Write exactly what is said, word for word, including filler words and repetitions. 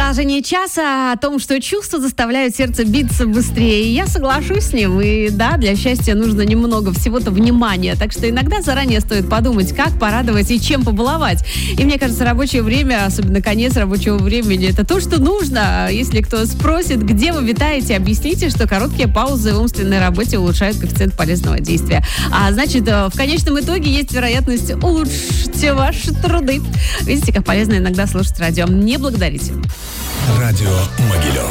Продолжение часа о том, что чувства заставляют сердце биться быстрее. Я соглашусь с ним. И да, для счастья нужно немного всего-то внимания. Так что иногда заранее стоит подумать, как порадовать и чем побаловать. И мне кажется, рабочее время, особенно конец рабочего времени, это то, что нужно. Если кто спросит, где вы витаете, объясните, что короткие паузы в умственной работе улучшают коэффициент полезного действия. А значит, в конечном итоге есть вероятность улучшить ваши труды. Видите, как полезно иногда слушать радио. Не благодарите. Радио Могилев.